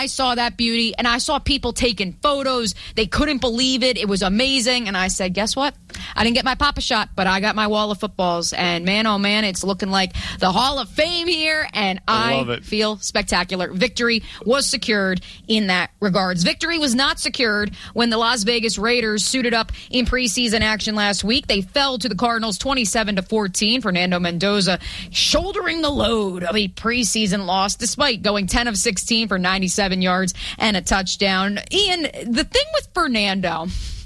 I saw that beauty, and I saw people taking photos. They couldn't believe it. It was amazing. And I said, guess what? I didn't get my Papa shot, but I got my wall of footballs. And man, oh man, it's looking like the Hall of Fame here, and I feel spectacular. Victory was secured in that regards. Victory was not secured when the Las Vegas Raiders suited up in preseason action last week. They fell to the Cardinals 27-14. Fernando Mendoza shouldering the load of a preseason loss despite going 10 of 16 for 97 yards and a touchdown. Ian, the thing with Fernando,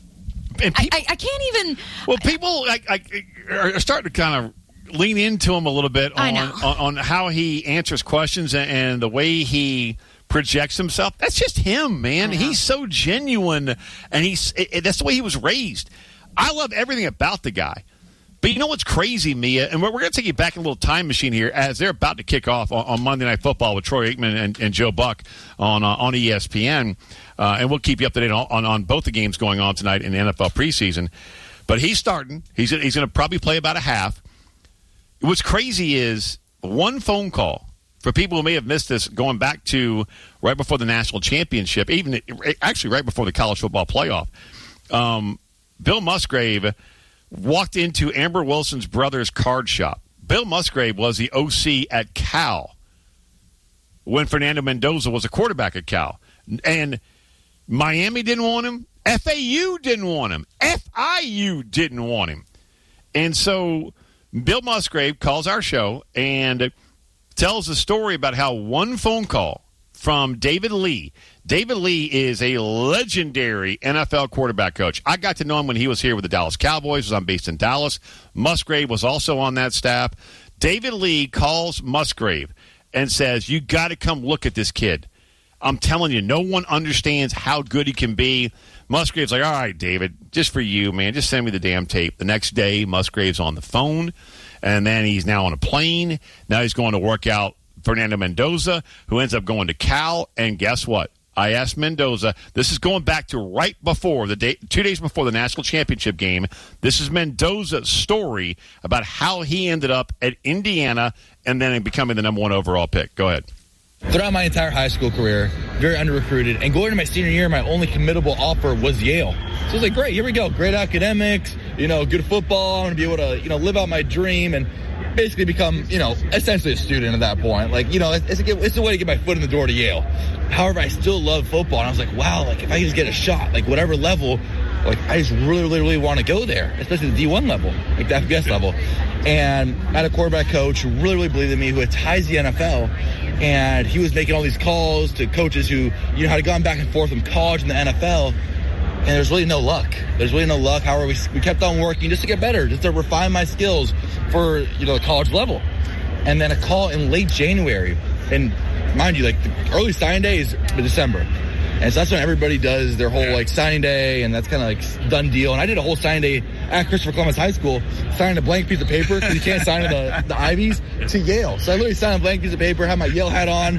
I can't even. Well, people are starting to kind of lean into him a little bit on how he answers questions and the way he projects himself. That's just him, man. He's so genuine, and that's the way he was raised. I love everything about the guy. But you know what's crazy, Mia? And we're going to take you back in a little time machine here as they're about to kick off on Monday Night Football with Troy Aikman and Joe Buck on ESPN. And we'll keep you up to date on both the games going on tonight in the NFL preseason. But he's starting. He's going to probably play about a half. What's crazy is one phone call for people who may have missed this going back to right before the national championship, even actually right before the college football playoff. Bill Musgrave walked into Amber Wilson's brother's card shop. Bill Musgrave was the OC at Cal when Fernando Mendoza was a quarterback at Cal. And Miami didn't want him. FAU didn't want him. FIU didn't want him. And so Bill Musgrave calls our show and tells a story about how one phone call from David Lee. David Lee is a legendary NFL quarterback coach. I got to know him when he was here with the Dallas Cowboys. I'm based in Dallas. Musgrave was also on that staff. David Lee calls Musgrave and says, you got to come look at this kid. I'm telling you, no one understands how good he can be. Musgrave's like, all right, David, just for you, man, just send me the damn tape. The next day, Musgrave's on the phone, and then he's now on a plane. Now he's going to work out Fernando Mendoza, who ends up going to Cal, and guess what? I asked Mendoza, this is going back to right before 2 days before the national championship game. This is Mendoza's story about how he ended up at Indiana and then becoming the number 1 overall pick. Go ahead. Throughout my entire high school career, very under-recruited, and going into my senior year, my only committable offer was Yale. So I was like, great, here we go. Great academics, good football. I'm going to be able to, live out my dream and basically become, essentially a student at that point. Like, it's a way to get my foot in the door to Yale. However, I still love football, and I was like, wow, like, if I just get a shot, like, whatever level, like, I just really, really, really want to go there, especially the D1 level, like the FBS level. And I had a quarterback coach who really, really believed in me, who had ties to the NFL, and he was making all these calls to coaches who, had gone back and forth from college and the NFL, and there's really no luck. However, we kept on working just to get better, just to refine my skills for, the college level. And then a call in late January, and mind you, like, the early signing day is December. And so that's when everybody does their whole, like, signing day, and that's kind of, like, done deal. And I did a whole signing day at Christopher Columbus High School, signing a blank piece of paper, because you can't sign the Ivies, to Yale. So I literally signed a blank piece of paper, had my Yale hat on.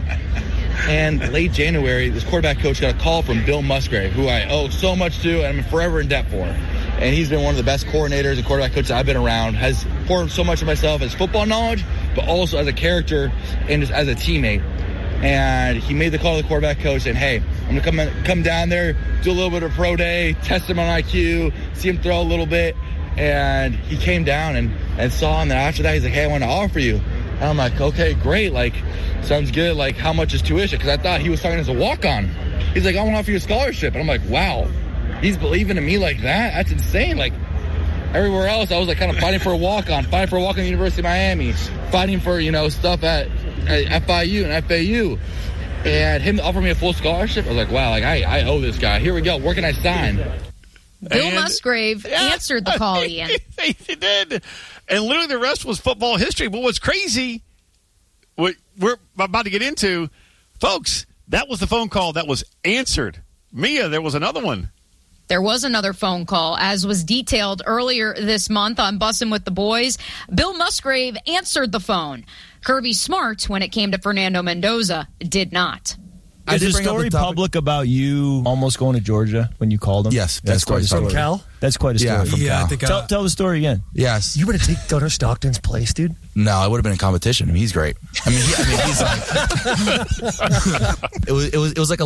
And late January, this quarterback coach got a call from Bill Musgrave, who I owe so much to, and I'm forever in debt for. And he's been one of the best coordinators and quarterback coaches I've been around, has poured so much of myself as football knowledge, but also as a character and just as a teammate. And he made the call to the quarterback coach saying, hey, I'm going to come down there, do a little bit of pro day, test him on IQ, see him throw a little bit. And he came down and saw him. And after that, he's like, hey, I want to offer you. And I'm like, okay, great. Like, sounds good. Like, how much is tuition? Because I thought he was talking as a walk-on. He's like, I want to offer you a scholarship. And I'm like, wow, he's believing in me like that? That's insane. Like, everywhere else, I was like kind of fighting for a walk-on, at the University of Miami, fighting for, stuff at FIU and FAU. And him offering me a full scholarship, I was like, wow, like I owe this guy. Here we go. Where can I sign? Bill Musgrave answered the call, Ian. He did. And literally the rest was football history. But what's crazy, what we're about to get into, folks, that was the phone call that was answered. Mia, there was another one. There was another phone call, as was detailed earlier this month on Bussin' with the Boys. Bill Musgrave answered the phone. Kirby Smart, when it came to Fernando Mendoza, did not. Is the story public about you almost going to Georgia when you called him? Yes. That's quite a story. From Cal? That's quid a story. Yeah, from Cal. I think, tell the story again. Yes. You would have taken Gunnar Stockton's place, dude? No, I would have been in competition. I mean, he's great. I mean, he's like... it was like a